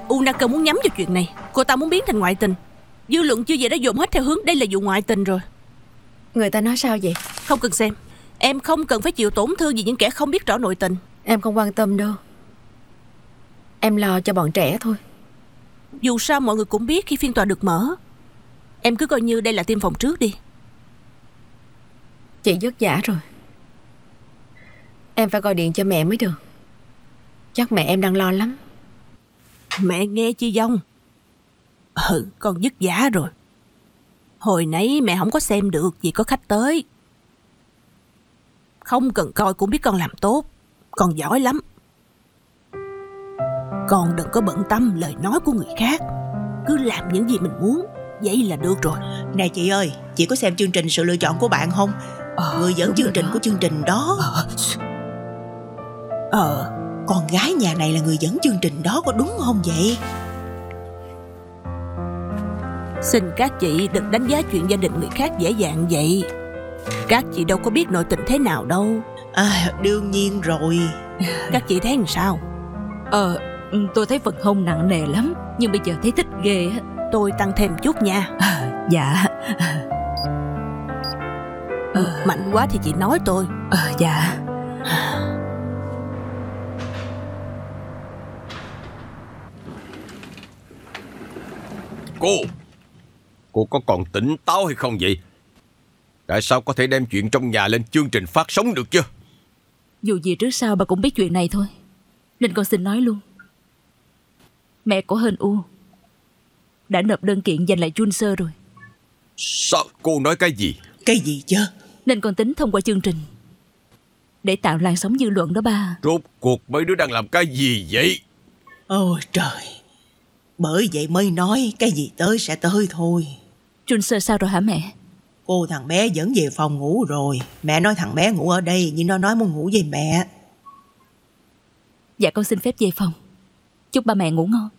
Unaka muốn nhắm vào chuyện này. Cô ta muốn biến thành ngoại tình. Dư luận chưa về đã dồn hết theo hướng đây là vụ ngoại tình rồi. Người ta nói sao vậy? Không cần xem. Em không cần phải chịu tổn thương vì những kẻ không biết rõ nội tình. Em không quan tâm đâu. Em lo cho bọn trẻ thôi. Dù sao mọi người cũng biết khi phiên tòa được mở. Em cứ coi như đây là tiêm phòng trước đi. Chị vất vả rồi. Em phải gọi điện cho mẹ mới được. Chắc mẹ em đang lo lắm. Mẹ nghe chi vong. Con vất vả rồi. Hồi nãy mẹ không có xem được vì có khách tới. Không cần coi cũng biết con làm tốt. Con giỏi lắm. Con đừng có bận tâm lời nói của người khác. Cứ làm những gì mình muốn. Vậy là được rồi. Nè chị ơi, chị có xem chương trình Sự Lựa Chọn của bạn không? Người dẫn chương trình của chương trình đó. Con gái nhà này là người dẫn chương trình đó, có đúng không vậy? Xin các chị đừng đánh giá chuyện gia đình người khác dễ dàng vậy. Các chị đâu có biết nội tình thế nào đâu. Đương nhiên rồi. Các chị thấy làm sao? Tôi thấy phần hông nặng nề lắm, nhưng bây giờ thấy thích ghê á. Tôi tăng thêm chút nha. Dạ. Mạnh quá thì chị nói tôi. Dạ. Cô có còn tỉnh táo hay không vậy? Tại sao có thể đem chuyện trong nhà lên chương trình phát sóng được chứ? Dù gì trước sau bà cũng biết chuyện này thôi, nên con xin nói luôn. Mẹ của Hên U đã nộp đơn kiện giành lại Junser rồi. Sao? Cô nói cái gì? Cái gì chứ? Nên con tính thông qua chương trình để tạo làn sóng dư luận đó ba. Rốt cuộc mấy đứa đang làm cái gì vậy? Ôi trời. Bởi vậy mới nói cái gì tới sẽ tới thôi. Junser sao rồi hả mẹ? Cô thằng bé dẫn về phòng ngủ rồi. Mẹ nói thằng bé ngủ ở đây, nhưng nó nói muốn ngủ với mẹ. Dạ con xin phép về phòng. Chúc ba mẹ ngủ ngon.